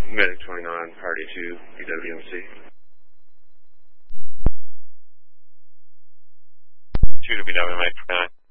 Medic 29, priority 2, PWMC. 2 to BW, Medic 29.